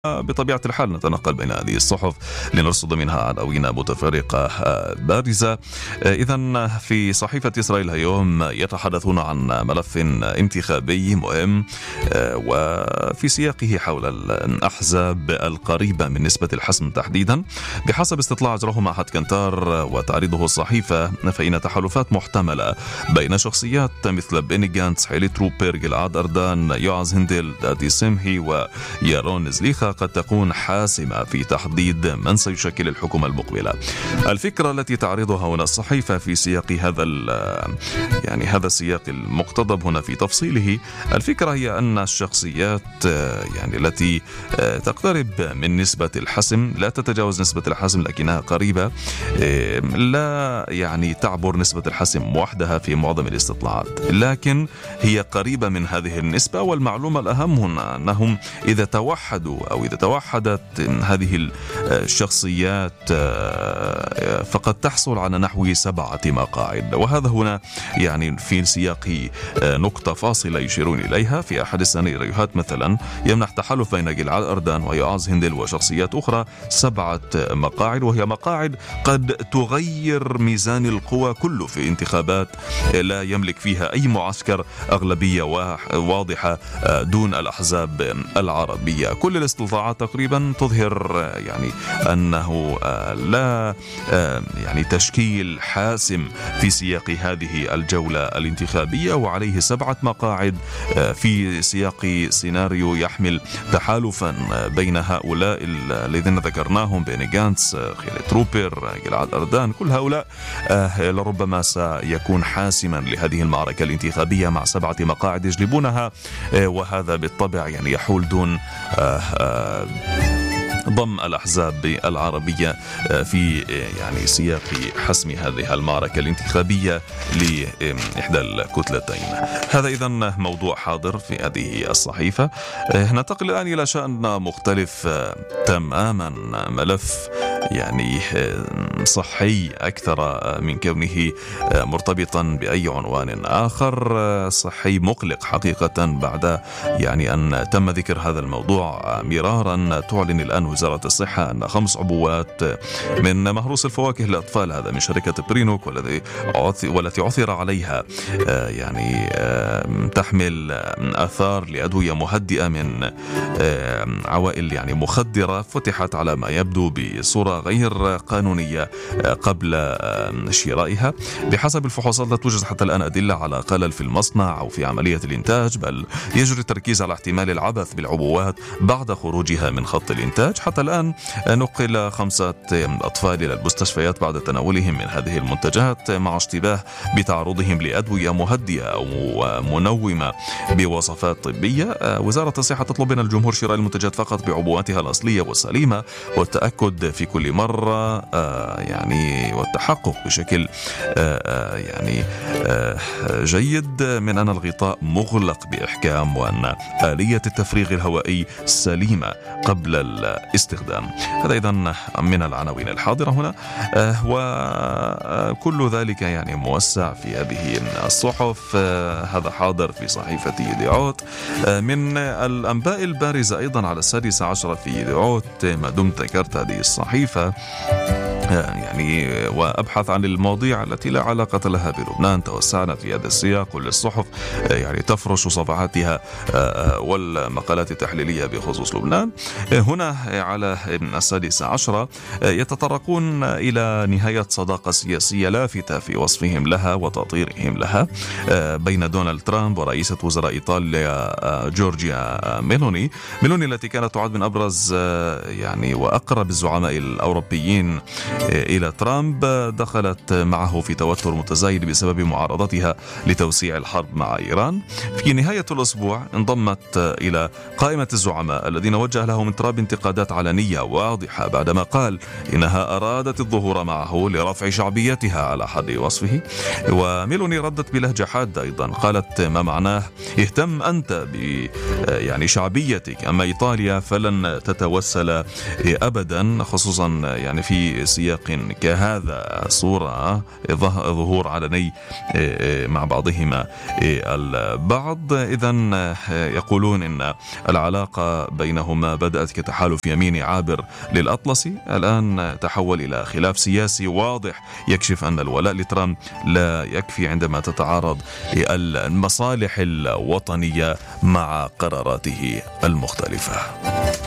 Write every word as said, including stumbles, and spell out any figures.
بطبيعة الحال نتنقل بين هذه الصحف لنرصد منها عناوين متفرقة بارزة. إذن في صحيفة إسرائيل اليوم يتحدثون عن ملف انتخابي مهم وفي سياقه حول الأحزاب القريبة من نسبة الحسم تحديدا. بحسب استطلاع أجراه معهد كنتار وتعرضه الصحيفة، فإن تحالفات محتملة بين شخصيات مثل بيني جانتس، حيلي تروبر، جلعاد أردان، يوعز هندل، دادي سمحي ويارون زليخا قد تكون حاسمة في تحديد من سيشكل الحكومة المقبلة. الفكرة التي تعرضها هنا الصحيفة في سياق هذا يعني هذا السياق المقتضب هنا في تفصيله، الفكرة هي أن الشخصيات يعني التي تقترب من نسبة الحسم لا تتجاوز نسبة الحسم لكنها قريبة، لا يعني تعبر نسبة الحسم وحدها في معظم الاستطلاعات، لكن هي قريبة من هذه النسبة. والمعلومة الأهم هنا أنهم إذا توحدوا أو إذا توحدت هذه الشخصيات فقد تحصل على نحو سبعة مقاعد. وهذا هنا يعني في سياق نقطة فاصلة يشيرون إليها. في أحد السيناريوهات مثلا يمنح تحالف بين جلعاد أردان ويوعز هندل وشخصيات أخرى سبعة مقاعد، وهي مقاعد قد تغير ميزان القوى كله في انتخابات لا يملك فيها أي معسكر أغلبية واضحة دون الأحزاب العربية. كل الاستطلاعات تقريبا تظهر يعني أنه لا يعني تشكيل حاسم في سياق هذه الجولة الانتخابية، وعليه سبعة مقاعد في سياق سيناريو يحمل تحالفا بين هؤلاء الذين ذكرناهم، بين جانتس، خيلي تروبر، جلعاد أردان. كل هؤلاء لربما سيكون حاسما لهذه المعركة الانتخابية مع سبعة مقاعد يجلبونها، وهذا بالطبع يعني يحول دون ضم الأحزاب العربية في يعني سياق حسم هذه المعركة الانتخابية لإحدى الكتلتين. هذا إذن موضوع حاضر في هذه الصحيفة. ننتقل الآن إلى شأن مختلف تماما، ملف يعني صحي أكثر من كونه مرتبطا بأي عنوان آخر، صحي مقلق حقيقة بعد يعني أن تم ذكر هذا الموضوع مرارا. تعلن الآن وزارة الصحة أن خمس عبوات من مهروس الفواكه للأطفال، هذا من شركة برينوك والذي والتي عثر عليها يعني تحمل آثار لأدوية مهدئة من عوائل يعني مخدرة، فتحت على ما يبدو بصورة غير قانونية قبل شرائها. بحسب الفحوصات لا توجد حتى الآن أدلة على خلل في المصنع أو في عملية الإنتاج، بل يجري التركيز على احتمال العبث بالعبوات بعد خروجها من خط الإنتاج. حتى الآن نقل خمسة أطفال إلى المستشفيات بعد تناولهم من هذه المنتجات مع اشتباه بتعرضهم لأدوية مهدئة أو منومة بوصفات طبية. وزارة الصحة تطلب من الجمهور شراء المنتجات فقط بعبواتها الأصلية والسليمة، والتأكد في كل مرة يعني والتحقق بشكل يعني جيد من أن الغطاء مغلق بإحكام وأن آلية التفريغ الهوائي سليمة قبل الاستخدام. هذا إذن من العناوين الحاضرة هنا، وكل ذلك يعني موسع في هذه الصحف. هذا حاضر في صحيفة يديعوت. من الأنباء البارزة أيضا على السادسة عشرة في يديعوت، ما دمت ذكرت هذه الصحيفة يعني وأبحث عن المواضيع التي لا علاقة لها بلبنان، توسعنا في هذا السياق. كل الصحف يعني تفرش صفحاتها والمقالات التحليلية بخصوص لبنان. هنا على السادسة عشرة يتطرقون إلى نهاية صداقة سياسية لافتة في وصفهم لها وتطهيرهم لها بين دونالد ترامب ورئيسة وزراء إيطاليا جورجيا ميلوني. ميلوني التي كانت تعد من أبرز يعني وأقرب الزعماء الأوروبيين إلى ترامب، دخلت معه في توتر متزايد بسبب معارضتها لتوسيع الحرب مع إيران. في نهاية الأسبوع انضمت إلى قائمة الزعماء الذين وجه لهم ترامب انتقادات علنية واضحة بعدما قال إنها أرادت الظهور معه لرفع شعبيتها على حد وصفه. وميلوني ردت بلهجة حادة أيضا، قالت ما معناه اهتم أنت ب يعني شعبيتك، أما إيطاليا فلن تتوسل أبدا، خصوصا يعني في سياق سياق كهذا صورة ظهور علني مع بعضهما البعض، إذن يقولون إن العلاقة بينهما بدأت كتحالف يميني عابر للأطلسي، الآن تحول إلى خلاف سياسي واضح يكشف أن الولاء لترامب لا يكفي عندما تتعارض المصالح الوطنية مع قراراته المختلفة.